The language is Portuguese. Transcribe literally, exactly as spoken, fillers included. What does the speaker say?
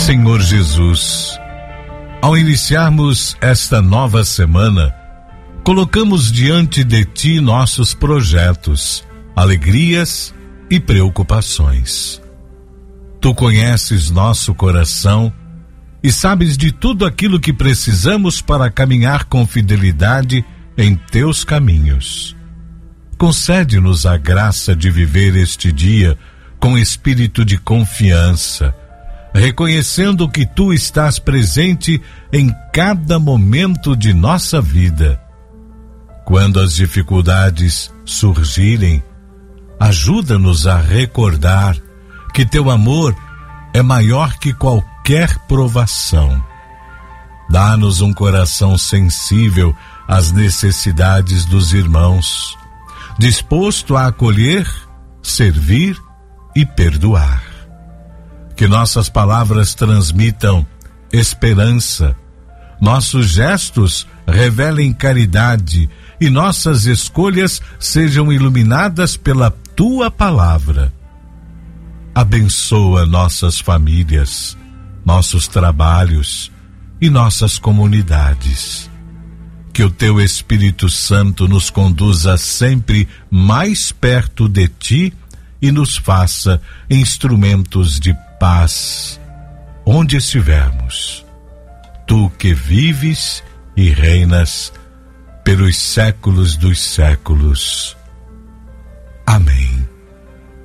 Senhor Jesus, ao iniciarmos esta nova semana, colocamos diante de Ti nossos projetos, alegrias e preocupações. Tu conheces nosso coração e sabes de tudo aquilo que precisamos para caminhar com fidelidade em Teus caminhos. Concede-nos a graça de viver este dia com espírito de confiança, reconhecendo que Tu estás presente em cada momento de nossa vida. Quando as dificuldades surgirem, ajuda-nos a recordar que Teu amor é maior que qualquer provação. Dá-nos um coração sensível às necessidades dos irmãos, disposto a acolher, servir e perdoar. Que nossas palavras transmitam esperança, nossos gestos revelem caridade e nossas escolhas sejam iluminadas pela Tua palavra. Abençoa nossas famílias, nossos trabalhos e nossas comunidades. Que o Teu Espírito Santo nos conduza sempre mais perto de Ti e nos faça instrumentos de paz onde estivermos. Tu que vives e reinas pelos séculos dos séculos. Amém.